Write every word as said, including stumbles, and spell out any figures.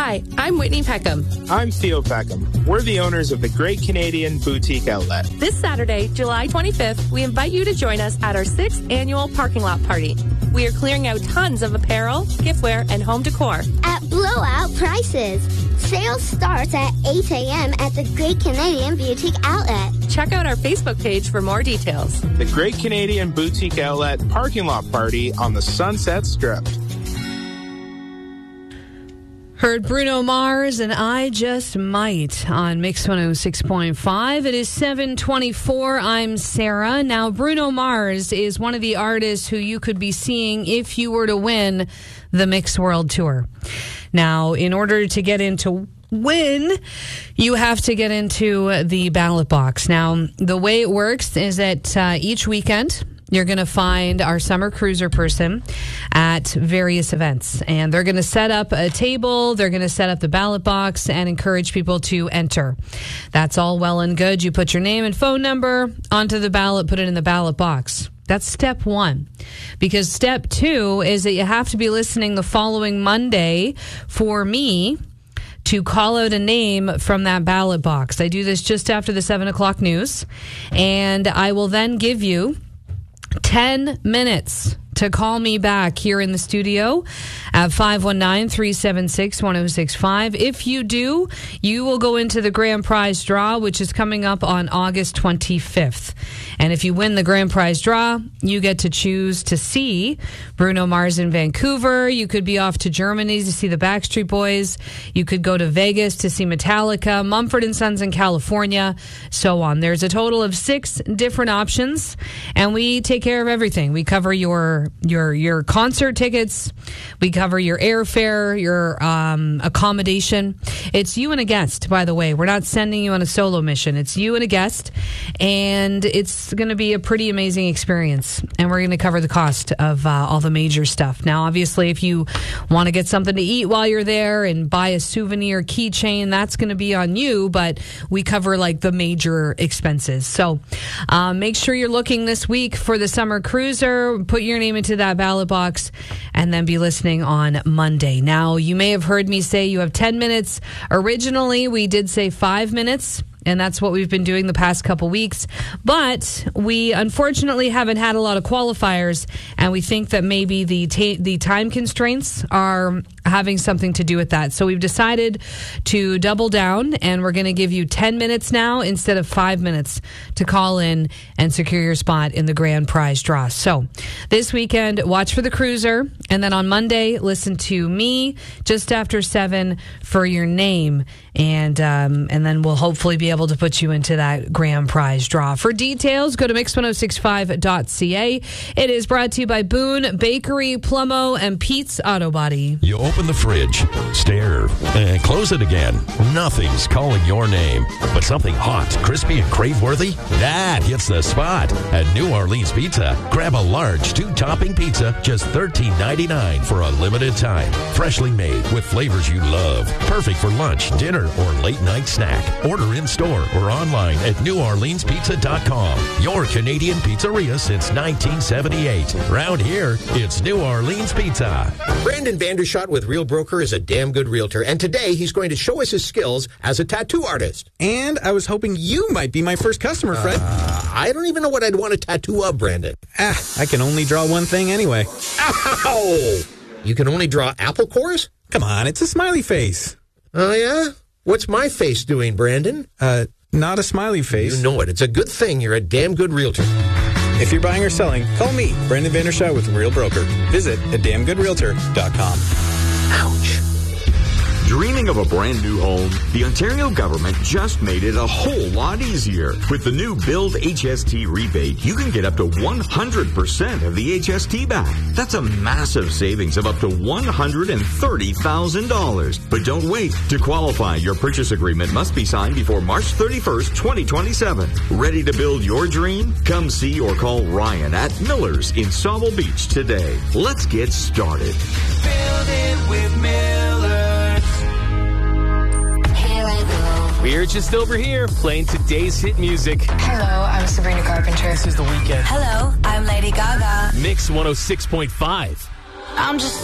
Hi, I'm Whitney Peckham. I'm Theo Peckham. We're the owners of the Great Canadian Boutique Outlet. This Saturday, July twenty-fifth, we invite you to join us at our sixth annual parking lot party. We are clearing out tons of apparel, giftware, and home decor. At blowout prices. Sales starts at eight a.m. at the Great Canadian Boutique Outlet. Check out our Facebook page for more details. The Great Canadian Boutique Outlet Parking Lot Party on the Sunset Strip. Heard Bruno Mars and I Just Might on Mix one oh six point five. It is seven twenty-four. I'm Sarah. Now, Bruno Mars is one of the artists who you could be seeing if you were to win the Mix World Tour. Now, in order to get into win, you have to get into the ballot box. Now, the way it works is that uh, each weekend, you're going to find our summer cruiser person at various events, and they're going to set up a table, they're going to set up the ballot box and encourage people to enter. That's all well and good. You put your name and phone number onto the ballot, put it in the ballot box. That's step one. Because step two is that you have to be listening the following Monday for me to call out a name from that ballot box. I do this just after the seven o'clock news, and I will then give you ten minutes to call me back here in the studio at five one nine, three seven six, one oh six five. If you do, you will go into the grand prize draw, which is coming up on August twenty-fifth. And if you win the grand prize draw, you get to choose to see Bruno Mars in Vancouver. You could be off to Germany to see the Backstreet Boys. You could go to Vegas to see Metallica, Mumford and Sons in California, so on. There's a total of six different options, and we take care of everything. We cover your your your concert tickets. We cover your airfare, your um, accommodation. It's you and a guest, by the way. We're not sending you on a solo mission. It's you and a guest, and it's going to be a pretty amazing experience. And we're going to cover the cost of uh, all the major stuff. Now, obviously, if you want to get something to eat while you're there and buy a souvenir keychain, that's going to be on you, but we cover like the major expenses. So uh, make sure you're looking this week for the summer cruiser. Put your name into that ballot box and then be listening on Monday. Now, you may have heard me say you have ten minutes. Originally, we did say five minutes. And that's what we've been doing the past couple weeks. But we unfortunately haven't had a lot of qualifiers, and we think that maybe the ta- the time constraints are having something to do with that. So we've decided to double down, and we're going to give you ten minutes now instead of five minutes to call in and secure your spot in the grand prize draw. So this weekend, watch for the cruiser, and then on Monday, listen to me just after seven for your name, and um, and then we'll hopefully be able to put you into that grand prize draw. For details, go to mix ten sixty-five dot c a. It is brought to you by Boone Bakery, Plummo, and Pete's Auto Body. You open the fridge, stare, and close it again. Nothing's calling your name, but something hot, crispy, and crave-worthy? That hits the spot at New Orleans Pizza. Grab a large two-topping pizza, just thirteen ninety-nine for a limited time. Freshly made with flavors you love. Perfect for lunch, dinner, or late-night snack. Order in store or online at new orleans pizza dot com. Your Canadian pizzeria since nineteen seventy-eight. Round here, it's New Orleans Pizza. Brandon Vandershot with Real Broker is a damn good realtor, and today he's going to show us his skills as a tattoo artist. And I was hoping you might be my first customer, Fred. Uh, I don't even know what I'd want a tattoo of, Brandon. Ah, I can only draw one thing anyway. Ow! You can only draw apple cores? Come on, it's a smiley face. Oh, yeah? What's my face doing, Brandon? Uh, not a smiley face. You know it. It's a good thing you're a damn good realtor. If you're buying or selling, call me, Brandon Vandershot with Real Broker. Visit at damn good realtor dot com. Ouch. Dreaming of a brand new home? The Ontario government just made it a whole lot easier. With the new Build H S T rebate, you can get up to one hundred percent of the H S T back. That's a massive savings of up to one hundred thirty thousand dollars. But don't wait. To qualify, your purchase agreement must be signed before March thirty-first, twenty twenty-seven. Ready to build your dream? Come see or call Ryan at Miller's in Sauble Beach today. Let's get started. Build it with Miller. We're just over here playing today's hit music. Hello, I'm Sabrina Carpenter. This is The Weeknd. Hello, I'm Lady Gaga. Mix one oh six point five. I'm just